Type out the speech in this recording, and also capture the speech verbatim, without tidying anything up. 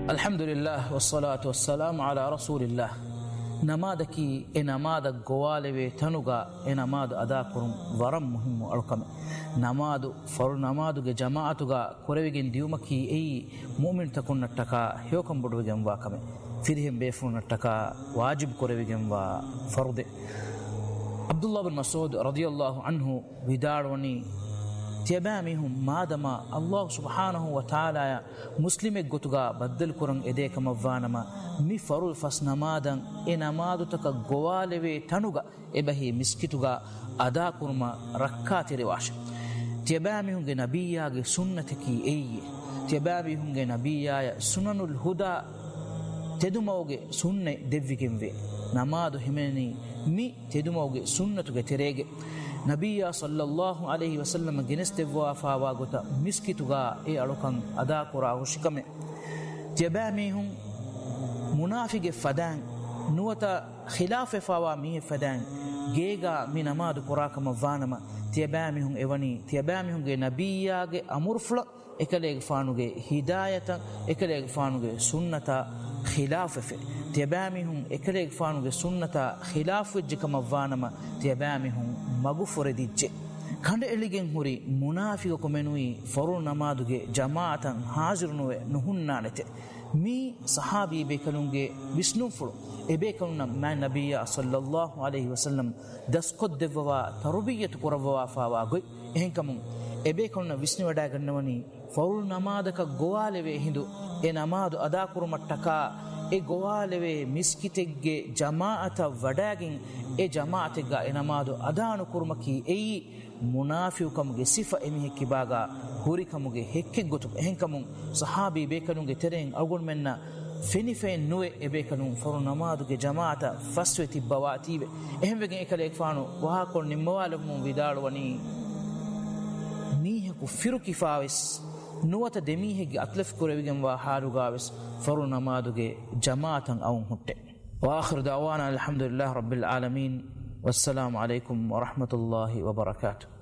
الحمد لله والصلاة والسلام على رسول الله. نمادكي إنماد قوالبي تنوغا إنماد أداكرم ورم مهم أركم نماد فر نماد جماعتوغا كوريجين ديومكي أي مؤمن تكون نتكا هيوكم بدوجن واكم فيهم بيفون نتكا واجب كوريجين وفرد. عبد الله بن مسعود رضي الله عنه بداروني تيبامهم مادما الله سبحانه وتعالى مسلم قطغا بدل كرن إديك مفانما مي فرول فسنا مادن إنا مادو تكا قوالوي تنوغا إبهي مسكتوغا أدا كرما ركات رواش. تيبامهم نبيا سنتكي أي تيبامهم نبيا سنن الهدى تدموغ سنة دفكين في نمادو هميني مي تدموغ سنتوغا تريغ نبي صلى الله عليه وسلم جنستوا فاواغوتا مسكتوغا اي الوكان ادا كورا وشكم جباميهم منافق فدان نوتا خلاف فاوا مي فدان جيغا من ما دكوراكم فانما تيباميهم ايوني تيباميهم نبياغه امرفل ekaleeg faanuge hidayata ekaleeg faanuge sunnata khilafafe tiyabamihum ekaleeg faanuge sunnata khilafujje kama vanama tiyabamihum magufure dijje kande eligen huri munafiqo komenui faru namaduge jamaatan hazirnuwe nuhunnanete mi sahabi bekalunge visnufulu ebe kanuna ma nabiyya sallallahu alayhi wasallam daskod devwa tarbiyat qurwa fawa goy ehenkamun ebe kanuna visnu wada gannawani faul namadaka goaleve hindu e namadu ada kurumattaka e goaleve miskitegge jamaata wadagin e jamaategga e namadu adanu kurumaki ei munafiqamuge sifa emi kibaga hurikamuge hekke gotu ehenkamun sahabi bekanunge tereng algon menna fenifen nuwe ebe kanun faru namaduge jamaata fasweti bawatibe ehemwegen ekale ekfanu waha kon nimmawalum vidalwani nihe ku firu kifawis nuwata demihege atlaf kurevigem wa harugavis faru namaduge jamaatan awun hutte wa akhir da'wana alhamdulillah rabbil alamin wassalamu alaykum wa rahmatullahi wa barakatuh.